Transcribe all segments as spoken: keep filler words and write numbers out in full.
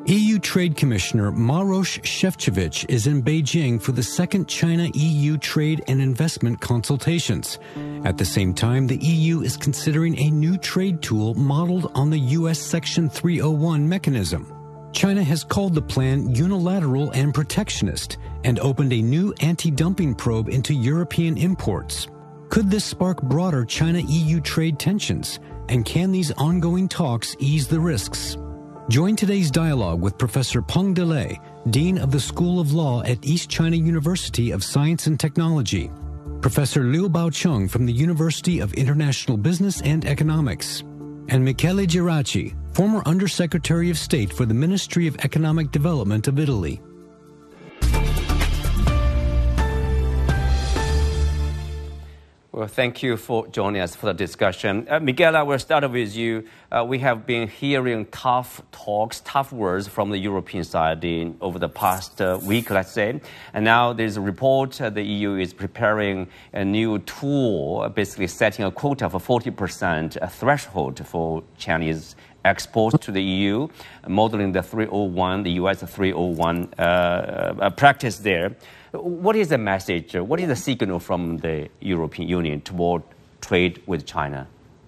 E U Trade Commissioner Maroš Šefčovič is in Beijing for the second China-E U trade and investment consultations. At the same time, the E U is considering a new trade tool modeled on the U S Section three oh one mechanism. China has called the plan unilateral and protectionist and opened a new anti-dumping probe into European imports. Could this spark broader China-E U trade tensions? And can these ongoing talks ease the risks? Join today's dialogue with Professor Peng Delay, Dean of the School of Law at East China University of Science and Technology, Professor Liu Baocheng from the University of International Business and Economics, and Michele Geraci, former Undersecretary of State for the Ministry of Economic Development of Italy. Well, thank you for joining us for the discussion. Uh, Michele, I will start with you. Uh, we have been hearing tough talks, tough words from the European side in, over the past uh, week, let's say. And now there's a report uh, the E U is preparing a new tool, uh, basically setting a quota for forty percent a threshold for Chinese exports to the E U, modeling the three oh one, the U S three oh one uh, uh, practice there. What is the message? What is the signal from the European Union toward trade with China?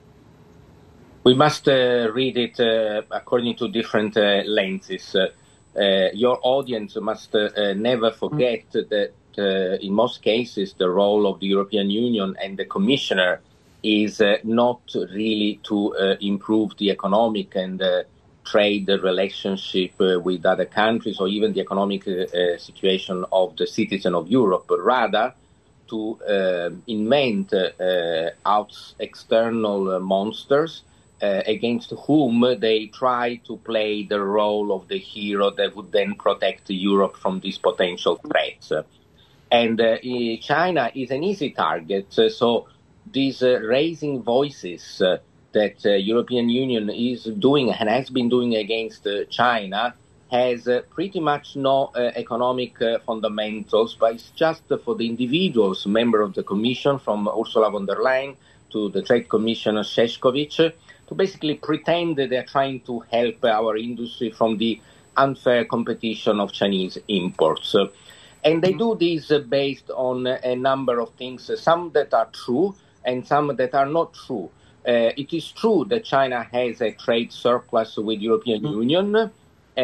We must uh, read it uh, according to different uh, lenses. Uh, uh, your audience must uh, never forget that uh, in most cases the role of the European Union and the Commissioner is uh, not really to uh, improve the economic and uh, trade relationship uh, with other countries or even the economic uh, situation of the citizen of Europe, but rather to uh, invent uh, out external uh, monsters uh, against whom they try to play the role of the hero that would then protect Europe from these potential threats. And uh, China is an easy target, uh, so these uh, raising voices uh, that the uh, European Union is doing and has been doing against uh, China has uh, pretty much no uh, economic uh, fundamentals, but it's just uh, for the individuals, member of the Commission, from Ursula von der Leyen to the Trade Commissioner Šefčovič, uh, to basically pretend that they're trying to help our industry from the unfair competition of Chinese imports. Uh, and they do this uh, based on uh, a number of things, uh, some that are true and some that are not true. Uh, it is true that China has a trade surplus with the European mm-hmm. Union, uh,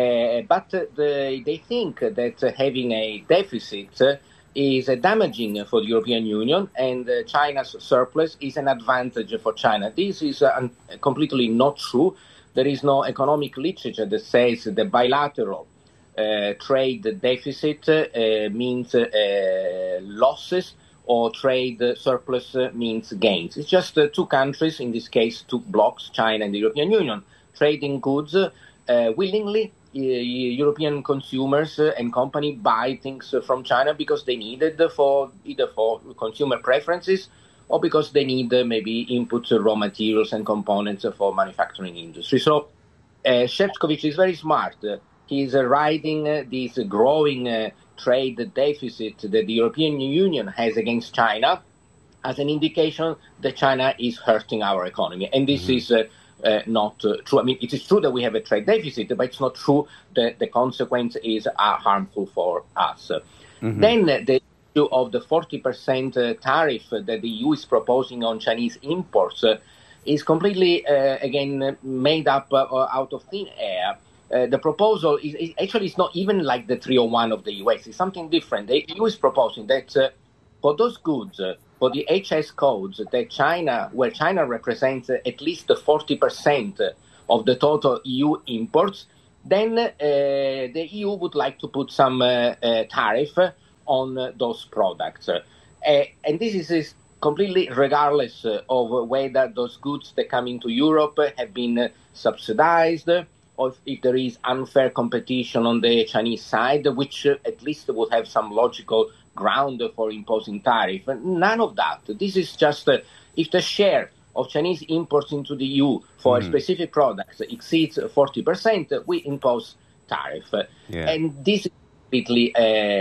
but uh, the, they think that uh, having a deficit uh, is uh, damaging for the European Union, and uh, China's surplus is an advantage for China. This is uh, un- completely not true. There is no economic literature that says the bilateral uh, trade deficit uh, means uh, losses, or trade surplus means gains. It's just uh, two countries, in this case two blocks, China and the European Union, trading goods uh, willingly. Uh, European consumers uh, and companies buy things uh, from China because they need it for either for consumer preferences or because they need uh, maybe inputs, uh, raw materials and components uh, for manufacturing industry. So uh, Šefčovič is very smart. Uh, he's uh, riding uh, this uh, growing uh, trade deficit that the European Union has against China as an indication that China is hurting our economy. And this mm-hmm. is uh, uh, not uh, true. I mean, it is true that we have a trade deficit, but it's not true that the consequence is uh, harmful for us. Mm-hmm. Then uh, the issue of the forty percent uh, tariff that the E U is proposing on Chinese imports uh, is completely, uh, again, made up uh, out of thin air. Uh, the proposal is, is actually it's not even like the three oh one of the U S. It's something different. The E U is proposing that uh, for those goods, uh, for the H S codes that China, where China represents uh, at least forty percent of the total E U imports, then uh, the E U would like to put some uh, uh, tariff on uh, those products. Uh, and this is, is completely regardless uh, of whether those goods that come into Europe have been uh, subsidized, or if there is unfair competition on the Chinese side, which uh, at least would have some logical ground for imposing tariff. None of that. This is just uh, if the share of Chinese imports into the E U for mm. a specific product exceeds forty percent, we impose tariff. Yeah. And this is completely,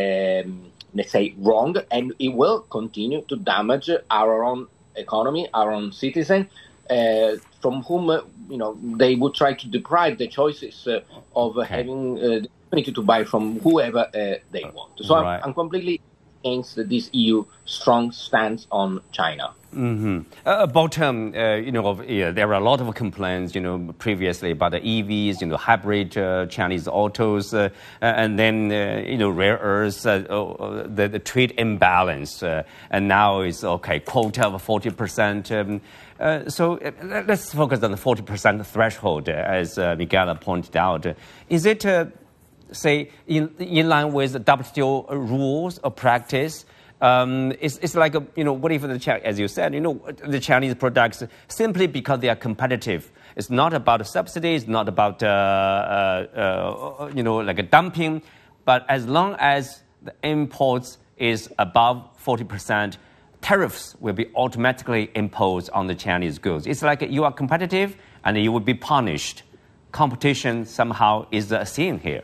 um, let's say, wrong, and it will continue to damage our own economy, our own citizens. Uh, from whom uh, you know they would try to deprive the choices uh, of uh, okay. having uh, the opportunity to buy from whoever uh, they want. So right. I'm, I'm completely against this E U strong stance on China. Mm-hmm. Uh, about um, uh, you know, yeah, there are a lot of complaints, you know, previously about the E Vs, you know, hybrid uh, Chinese autos, uh, and then uh, you know, rare earths, uh, uh, the, the trade imbalance, uh, and now it's okay, quota of forty percent. Um, uh, so uh, let's focus on the forty percent threshold, uh, as uh, Miguel pointed out. Is it, uh, say, in in line with the W T O rules or practice? Um, it's, it's like, a, you know, what if, the as you said, you know, the Chinese products, simply because they are competitive, it's not about subsidies, not about, uh, uh, uh, you know, like a dumping, but as long as the imports is above forty percent, tariffs will be automatically imposed on the Chinese goods. It's like you are competitive and you would be punished. Competition somehow is a sin here.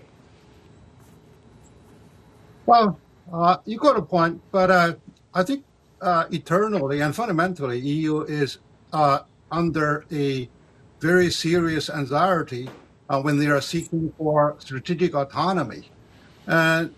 Well, Uh, you got a point, but uh, I think uh, eternally and fundamentally, E U is uh, under a very serious anxiety uh, when they are seeking for strategic autonomy. And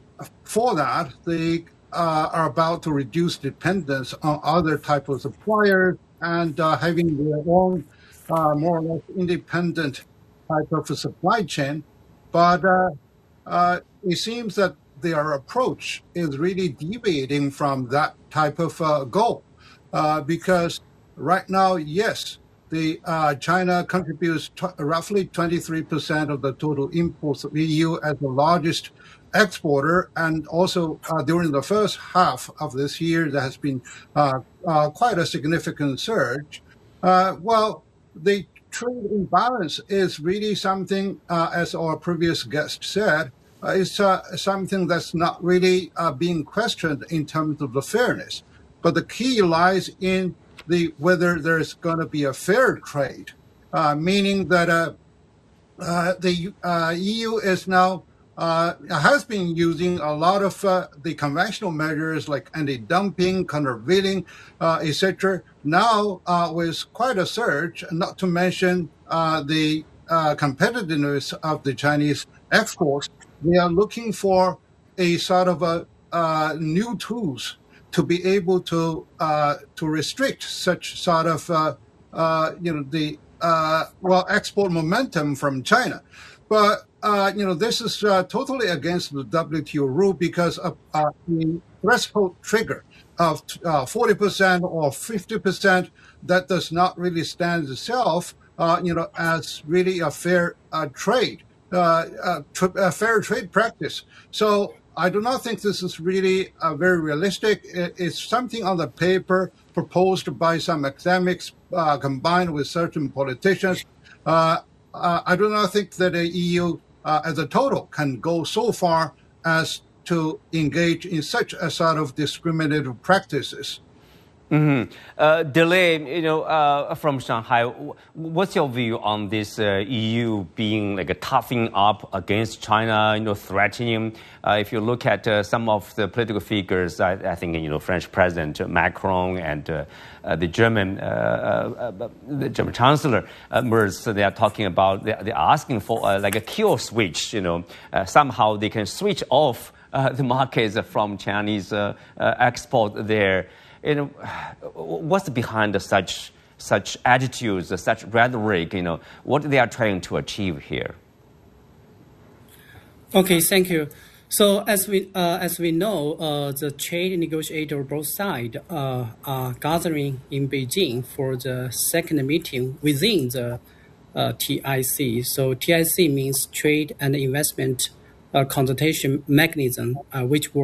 for that, they uh, are about to reduce dependence on other types of suppliers and uh, having their own uh, more or less independent type of a supply chain. But uh, uh, it seems that their approach is really deviating from that type of uh, goal, uh, because right now, yes, the uh, China contributes t- roughly twenty-three percent of the total imports of E U as the largest exporter, and also uh, during the first half of this year, there has been uh, uh, quite a significant surge. Uh, well, the trade imbalance is really something, uh, as our previous guest said, Uh, it's uh, something that's not really uh, being questioned in terms of the fairness. But the key lies in the whether there's going to be a fair trade, uh, meaning that uh, uh, the uh, E U is now uh, has been using a lot of uh, the conventional measures like anti-dumping, countervailing, uh, et cetera. Now, uh, with quite a surge, not to mention uh, the uh, competitiveness of the Chinese exports, they are looking for a sort of a uh, new tools to be able to uh, to restrict such sort of uh, uh, you know the uh, well export momentum from China. But uh, you know this is uh, totally against the W T O rule because of uh, the threshold trigger of uh, forty percent or fifty percent that does not really stand itself uh, you know as really a fair uh, trade. Uh, uh, tr- uh, fair trade practice. So I do not think this is really uh, very realistic. It, it's something on the paper proposed by some academics uh, combined with certain politicians. Uh, uh, I do not think that the E U uh, as a total can go so far as to engage in such a sort of discriminative practices. Mm-hmm. Uh, Delay, you know, uh, from Shanghai, what's your view on this uh, E U being like a toughing up against China, you know, threatening? Uh, if you look at uh, some of the political figures, I, I think, you know, French President Macron and uh, uh, the German uh, uh, the German Chancellor uh, Merz, they are talking about, they are asking for uh, like a kill switch, you know, uh, somehow they can switch off uh, the markets from Chinese uh, uh, export there. You know, what's behind such such attitudes, such rhetoric? You know, what they are trying to achieve here. Okay, thank you. So as we uh, as we know, uh, the trade negotiators both sides uh, are gathering in Beijing for the second meeting within the uh, T I C. So T I C means Trade and Investment uh, Consultation Mechanism, uh, which will